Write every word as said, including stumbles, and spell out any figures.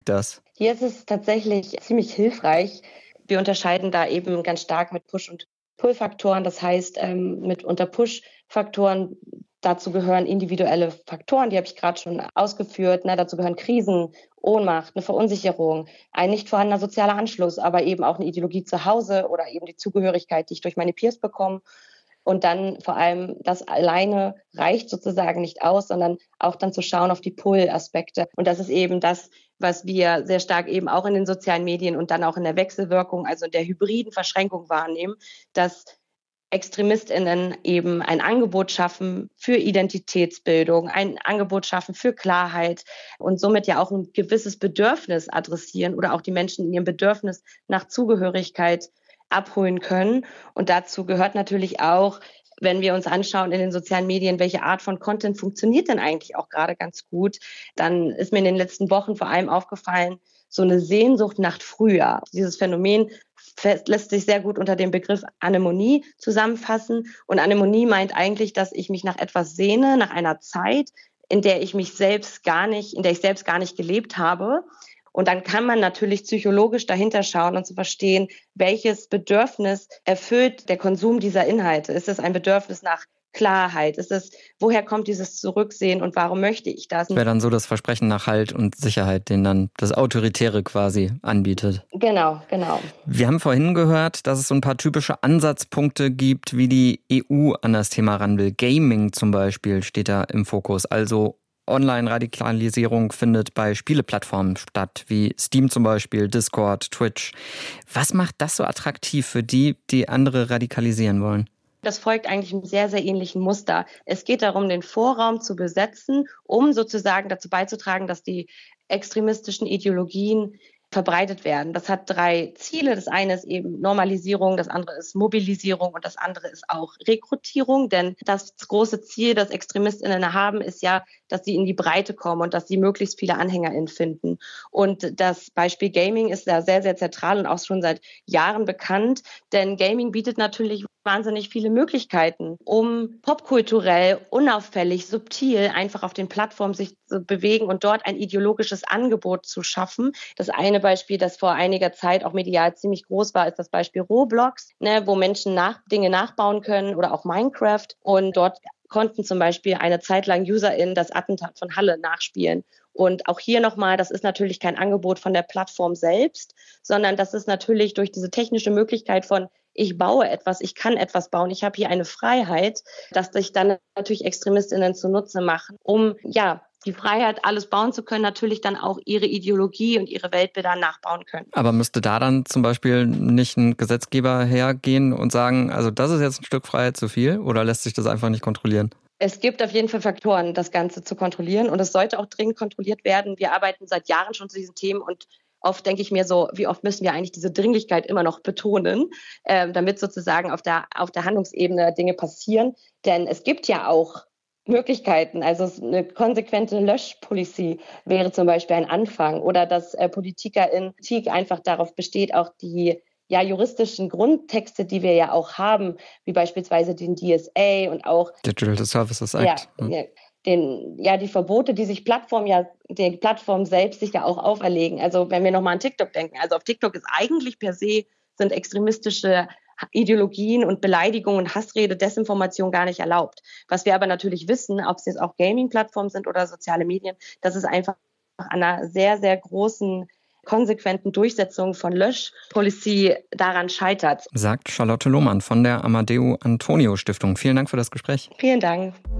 liegt das? Hier ist es tatsächlich ziemlich hilfreich. Wir unterscheiden da eben ganz stark mit Push- und Pull-Faktoren. Das heißt, ähm, mit unter Push-Faktoren, dazu gehören individuelle Faktoren, die habe ich gerade schon ausgeführt. Ne? Dazu gehören Krisen, Ohnmacht, eine Verunsicherung, ein nicht vorhandener sozialer Anschluss, aber eben auch eine Ideologie zu Hause oder eben die Zugehörigkeit, die ich durch meine Peers bekomme. Und dann vor allem, das alleine reicht sozusagen nicht aus, sondern auch dann zu schauen auf die Pull-Aspekte. Und das ist eben das, was wir sehr stark eben auch in den sozialen Medien und dann auch in der Wechselwirkung, also in der hybriden Verschränkung wahrnehmen, dass ExtremistInnen eben ein Angebot schaffen für Identitätsbildung, ein Angebot schaffen für Klarheit und somit ja auch ein gewisses Bedürfnis adressieren oder auch die Menschen in ihrem Bedürfnis nach Zugehörigkeit abholen können. Und dazu gehört natürlich auch, wenn wir uns anschauen in den sozialen Medien, welche Art von Content funktioniert denn eigentlich auch gerade ganz gut, dann ist mir in den letzten Wochen vor allem aufgefallen, so eine Sehnsucht nach früher. Dieses Phänomen lässt sich sehr gut unter dem Begriff Anemonie zusammenfassen. Und Anemonie meint eigentlich, dass ich mich nach etwas sehne, nach einer Zeit, in der ich mich selbst gar nicht, in der ich selbst gar nicht gelebt habe. Und dann kann man natürlich psychologisch dahinter schauen und zu verstehen, welches Bedürfnis erfüllt der Konsum dieser Inhalte. Ist es ein Bedürfnis nach Klarheit? Ist es, woher kommt dieses Zurücksehen und warum möchte ich das? Das wäre dann so das Versprechen nach Halt und Sicherheit, den dann das Autoritäre quasi anbietet. Genau, genau. Wir haben vorhin gehört, dass es so ein paar typische Ansatzpunkte gibt, wie die E U an das Thema ran will. Gaming zum Beispiel steht da im Fokus, also Online-Radikalisierung findet bei Spieleplattformen statt, wie Steam zum Beispiel, Discord, Twitch. Was macht das so attraktiv für die, die andere radikalisieren wollen? Das folgt eigentlich einem sehr, sehr ähnlichen Muster. Es geht darum, den Vorraum zu besetzen, um sozusagen dazu beizutragen, dass die extremistischen Ideologien verbreitet werden. Das hat drei Ziele. Das eine ist eben Normalisierung, das andere ist Mobilisierung und das andere ist auch Rekrutierung. Denn das große Ziel, das ExtremistInnen haben, ist ja, dass sie in die Breite kommen und dass sie möglichst viele AnhängerInnen finden. Und das Beispiel Gaming ist da sehr, sehr zentral und auch schon seit Jahren bekannt. Denn Gaming bietet natürlich wahnsinnig viele Möglichkeiten, um popkulturell, unauffällig, subtil einfach auf den Plattformen sich zu bewegen und dort ein ideologisches Angebot zu schaffen. Das eine Beispiel, das vor einiger Zeit auch medial ziemlich groß war, ist das Beispiel Roblox, ne, wo Menschen nach, Dinge nachbauen können oder auch Minecraft. Und dort konnten zum Beispiel eine Zeit lang UserInnen das Attentat von Halle nachspielen. Und auch hier nochmal, das ist natürlich kein Angebot von der Plattform selbst, sondern das ist natürlich durch diese technische Möglichkeit von ich baue etwas, ich kann etwas bauen, ich habe hier eine Freiheit, dass sich dann natürlich ExtremistInnen zunutze machen, um ja die Freiheit, alles bauen zu können, natürlich dann auch ihre Ideologie und ihre Weltbilder nachbauen können. Aber müsste da dann zum Beispiel nicht ein Gesetzgeber hergehen und sagen, also das ist jetzt ein Stück Freiheit zu viel, oder lässt sich das einfach nicht kontrollieren? Es gibt auf jeden Fall Faktoren, das Ganze zu kontrollieren, und es sollte auch dringend kontrolliert werden. Wir arbeiten seit Jahren schon zu diesen Themen und oft denke ich mir so, wie oft müssen wir eigentlich diese Dringlichkeit immer noch betonen, äh, damit sozusagen auf der, auf der Handlungsebene Dinge passieren. Denn es gibt ja auch Möglichkeiten. Also eine konsequente Löschpolicy wäre zum Beispiel ein Anfang, oder dass äh, PolitikerInnen Politik einfach darauf besteht, auch die ja juristischen Grundtexte, die wir ja auch haben, wie beispielsweise den D S A und auch Digital Services Act. Ja, ja. Den, ja, die Verbote, die sich Plattformen ja, die Plattformen selbst sich ja auch auferlegen. Also wenn wir nochmal an TikTok denken, also auf TikTok ist eigentlich per se, sind extremistische Ideologien und Beleidigungen und Hassrede, Desinformation gar nicht erlaubt. Was wir aber natürlich wissen, ob es jetzt auch Gaming-Plattformen sind oder soziale Medien, dass es einfach an einer sehr, sehr großen konsequenten Durchsetzung von Löschpolicy daran scheitert. Sagt Charlotte Lohmann von der Amadeo Antonio Stiftung. Vielen Dank für das Gespräch. Vielen Dank.